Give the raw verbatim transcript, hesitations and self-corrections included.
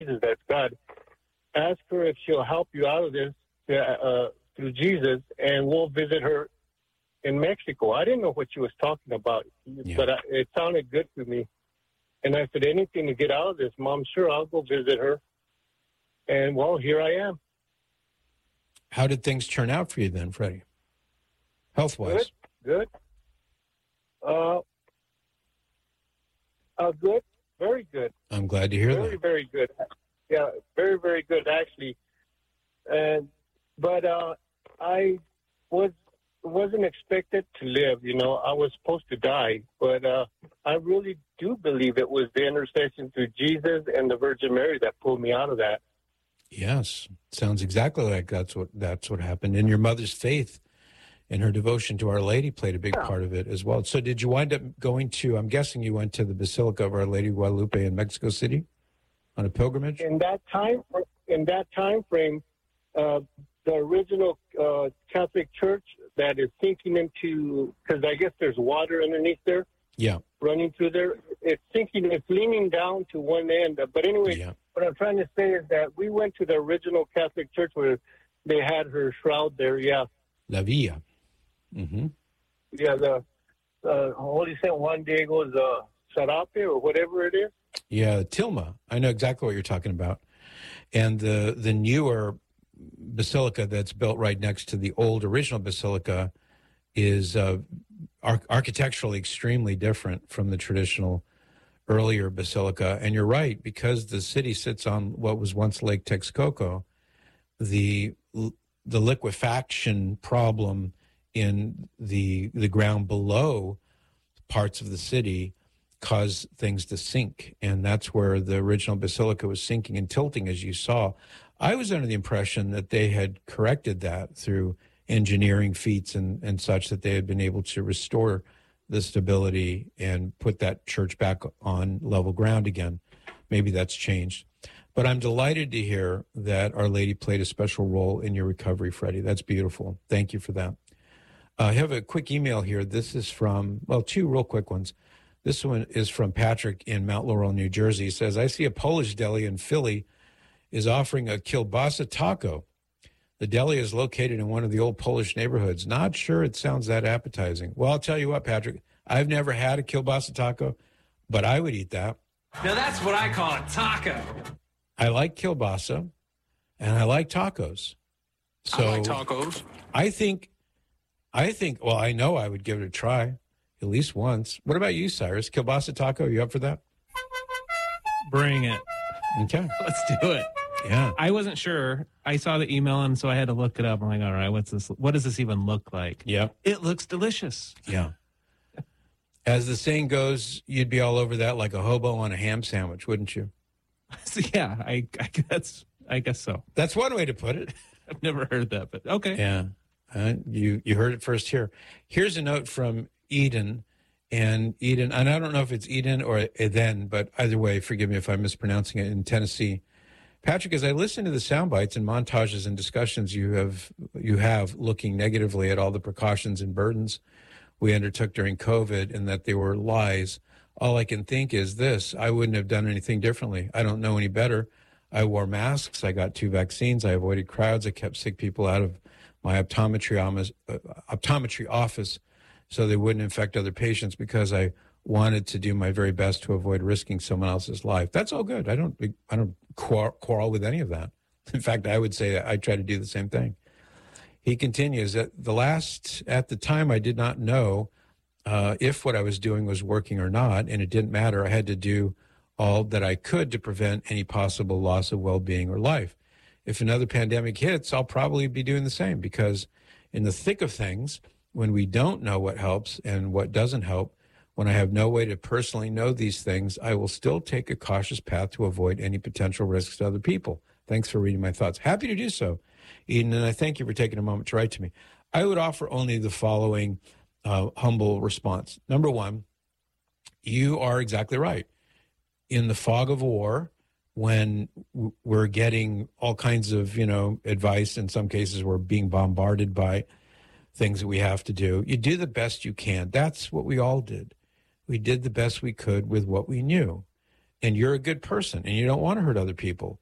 Jesus, that's God. Ask her if she'll help you out of this uh, through Jesus, and we'll visit her in Mexico. I didn't know what she was talking about, yeah. but I, it sounded good to me. And I said, anything to get out of this, Mom, sure, I'll go visit her. And, well, here I am. How did things turn out for you then, Freddie? Health-wise? Good, good. Uh, uh, good, very good. I'm glad to hear very, that. Very, very good. Yeah, very, very good, actually. And But uh, I was, wasn't expected to live, you know. I was supposed to die. But uh, I really do believe it was the intercession through Jesus and the Virgin Mary that pulled me out of that. Yes, sounds exactly like that's what that's what happened. And your mother's faith and her devotion to Our Lady played a big yeah. part of it as well. So did you wind up going to, I'm guessing you went to the Basilica of Our Lady of Guadalupe in Mexico City on a pilgrimage? In that time, in that time frame, uh, the original uh, Catholic Church that is sinking into, because I guess there's water underneath there. Yeah. Running through there. It's sinking, it's leaning down to one end. But anyway, yeah. what I'm trying to say is that we went to the original Catholic Church where they had her shroud there, yeah. La Villa. Mm-hmm. Yeah, the uh, Holy Saint Juan Diego's uh, Serape or whatever it is. Yeah, Tilma. I know exactly what you're talking about. And the the newer basilica that's built right next to the old original basilica is uh, ar- architecturally extremely different from the traditional earlier basilica. And you're right, because the city sits on what was once Lake Texcoco, the the liquefaction problem in the the ground below parts of the city caused things to sink, and that's where the original basilica was sinking and tilting, as you saw. I was under the impression that they had corrected that through engineering feats and, and such, that they had been able to restore the stability and put that church back on level ground again. Maybe that's changed. But I'm delighted to hear that Our Lady played a special role in your recovery, Freddie. That's beautiful. Thank you for that. Uh, I have a quick email here. This is from, well, two real quick ones. This one is from Patrick in Mount Laurel, New Jersey. He says, I see a Polish deli in Philly is offering a kielbasa taco. The deli is located in one of the old Polish neighborhoods. Not sure it sounds that appetizing. Well, I'll tell you what, Patrick, I've never had a kielbasa taco, but I would eat that. Now that's what I call a taco. I like kielbasa, and I like tacos. So I like tacos. I think, I think, well, I know I would give it a try at least once. What about you, Cyrus? Kielbasa taco, you up for that? Bring it. Okay. Let's do it. Yeah. I wasn't sure. I saw the email, and so I had to look it up. I'm like, all right, what's this? What does this even look like? Yeah. It looks delicious. Yeah. As the saying goes, you'd be all over that like a hobo on a ham sandwich, wouldn't you? So, yeah, I, I guess I guess so. That's one way to put it. I've never heard that, but okay. Yeah. Uh, you you heard it first here. Here's a note from Eden. And Eden, and I don't know if it's Eden or Eden, but either way, forgive me if I'm mispronouncing it, in Tennessee. Patrick, as I listen to the sound bites and montages and discussions you have you have looking negatively at all the precautions and burdens we undertook during COVID and that they were lies, all I can think is this: I wouldn't have done anything differently. I don't know any better. I wore masks. I got two vaccines. I avoided crowds. I kept sick people out of my optometry office, uh, optometry office so they wouldn't infect other patients, because I wanted to do my very best to avoid risking someone else's life. That's all good. I don't I don't quarrel with any of that. In fact, I would say I try to do the same thing. He continues, at the last, at the time I did not know uh, if what I was doing was working or not, and it didn't matter. I had to do all that I could to prevent any possible loss of well-being or life. If another pandemic hits, I'll probably be doing the same, because in the thick of things, when we don't know what helps and what doesn't help, when I have no way to personally know these things, I will still take a cautious path to avoid any potential risks to other people. Thanks for reading my thoughts. Happy to do so, Eden, and I thank you for taking a moment to write to me. I would offer only the following uh, humble response. Number one, you are exactly right. In the fog of war, when we're getting all kinds of, you know, advice, in some cases we're being bombarded by things that we have to do, you do the best you can. That's what we all did. We did the best we could with what we knew. and you're a good person and you don't want to hurt other people,